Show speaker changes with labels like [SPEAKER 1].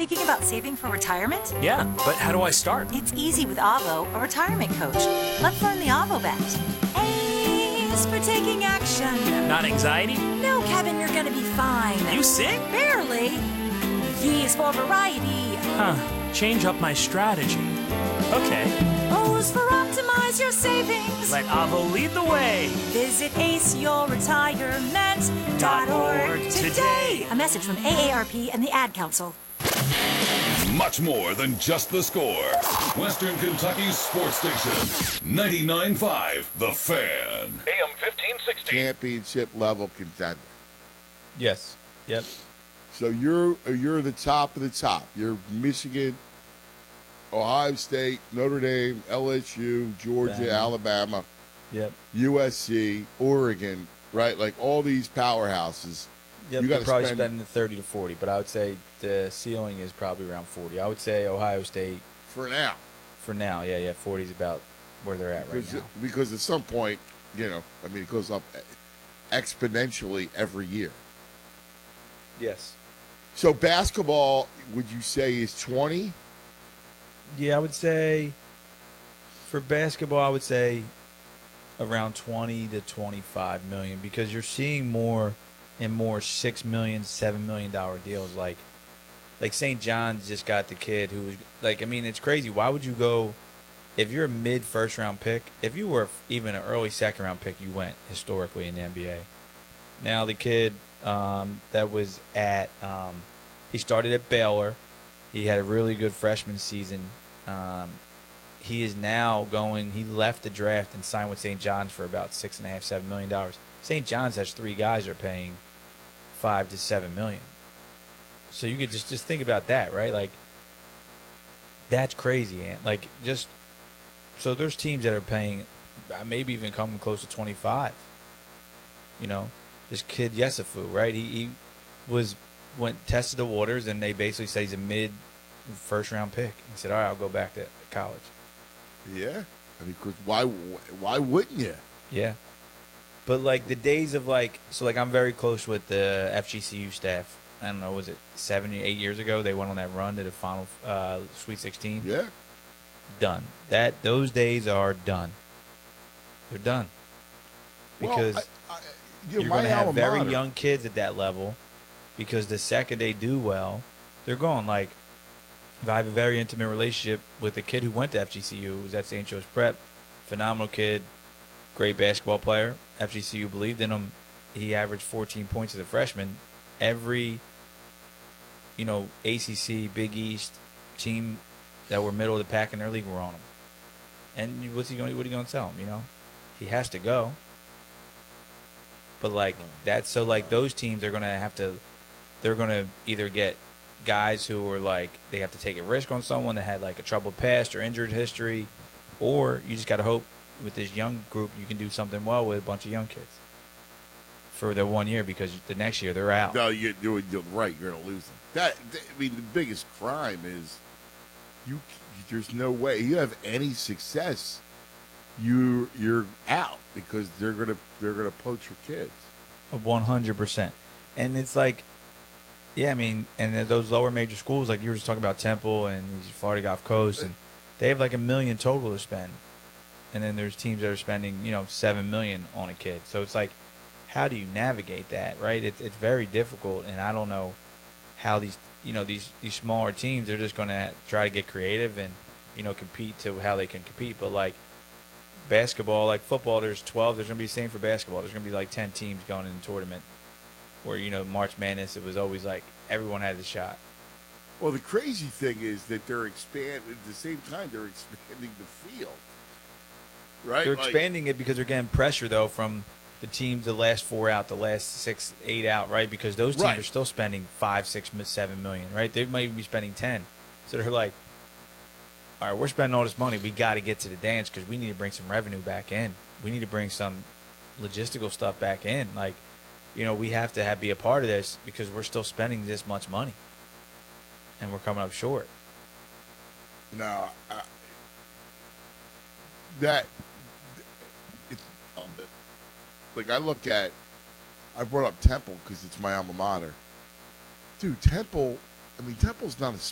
[SPEAKER 1] Thinking about saving for retirement?
[SPEAKER 2] Yeah, but how do I start?
[SPEAKER 1] It's easy with Avo, a retirement coach. Let's learn the Avo bet. A is for taking action.
[SPEAKER 2] Not anxiety?
[SPEAKER 1] No, Kevin, you're gonna be fine.
[SPEAKER 2] You sick?
[SPEAKER 1] Barely. V is for variety.
[SPEAKER 2] Huh. Change up my strategy. Okay.
[SPEAKER 1] O is for optimize your savings.
[SPEAKER 2] Let Avo lead the way.
[SPEAKER 1] Visit aceyourretirement.org today. A message from AARP and the Ad Council.
[SPEAKER 3] Much more than just the score. Western Kentucky's sports station. 99.5 The Fan. AM 1560.
[SPEAKER 4] Championship level contender.
[SPEAKER 5] Yes. Yep.
[SPEAKER 4] So you're the top of the top. You're Michigan, Ohio State, Notre Dame, LSU, Georgia,
[SPEAKER 5] Bama.
[SPEAKER 4] Alabama,
[SPEAKER 5] Yep.
[SPEAKER 4] USC, Oregon, right? Like all these powerhouses.
[SPEAKER 5] Yep.
[SPEAKER 4] You
[SPEAKER 5] They're
[SPEAKER 4] gotta
[SPEAKER 5] probably
[SPEAKER 4] spend-
[SPEAKER 5] spending the 30 to 40, but I would say the ceiling is probably around 40. I would say Ohio State
[SPEAKER 4] for now.
[SPEAKER 5] for now. Yeah. 40 is about where they're at right now.
[SPEAKER 4] Because at some point, it goes up exponentially every year.
[SPEAKER 5] Yes.
[SPEAKER 4] So basketball, would you say, is 20?
[SPEAKER 5] Yeah, I would say for basketball, I would say around 20 to 25 million because you're seeing more and more $6 million, $7 million deals. Like St. John's just got the kid who was it's crazy. Why would you go if you're a mid first round pick? If you were even an early second round pick, you went historically in the NBA. Now the kid that was at he started at Baylor. He had a really good freshman season. He is now going. He left the draft and signed with St. John's for about $6.5, $7 million. St. John's has 3 guys that are paying $5 to $7 million. So you could just think about that, right? Like that's crazy, and so there's teams that are paying, maybe even coming close to 25. This kid Yesufu, right? He tested the waters, and they basically said he's a mid first round pick. He said, "All right, I'll go back to college."
[SPEAKER 4] Yeah, because why wouldn't you?
[SPEAKER 5] Yeah, but the days of I'm very close with the FGCU staff. I don't know, was it 7 or 8 years ago? They went on that run to the final Sweet 16.
[SPEAKER 4] Yeah,
[SPEAKER 5] done. Those days are done. They're done because you're going to have very young kids at that level. Because the second they do well, they're going. If I have a very intimate relationship with a kid who went to FGCU, who was at St. Joe's Prep, phenomenal kid, great basketball player. FGCU believed in him. He averaged 14 points as a freshman. Every, ACC, Big East team that were middle of the pack in their league were on him. And what are you going to tell him? He has to go. But those teams are going to have to. They're going to either get guys who are they have to take a risk on someone that had a troubled past or injured history, or you just got to hope with this young group you can do something well with a bunch of young kids for their 1 year because the next year they're out.
[SPEAKER 4] No, you're right. You're going to lose them. The biggest crime is there's no way you have any success. You're out because they're gonna poach your kids.
[SPEAKER 5] 100%, and it's and those lower major schools, you were just talking about Temple and Florida Gulf Coast, and they have $1 million total to spend, and then there's teams that are spending $7 million on a kid. So it's how do you navigate that, right? It's very difficult, and I don't know how these smaller teams are just going to try to get creative and compete to how they can compete, but basketball, football, there's 12. There's going to be the same for basketball. There's going to be 10 teams going in the tournament. Where March Madness, it was always everyone had a shot.
[SPEAKER 4] Well, the crazy thing is that they're expanding at the same time. They're expanding the field, right?
[SPEAKER 5] They're expanding it because they're getting pressure though from the teams, the last 4 out, the last 6, 8 out, right? Because those teams are still spending 5, 6, 7 million, right? They might even be spending 10. So they're all right, we're spending all this money. We got to get to the dance because we need to bring some revenue back in. We need to bring some logistical stuff back in. We have to be a part of this because we're still spending this much money, and we're coming up short.
[SPEAKER 4] No, I brought up Temple because it's my alma mater. Dude, Temple's not a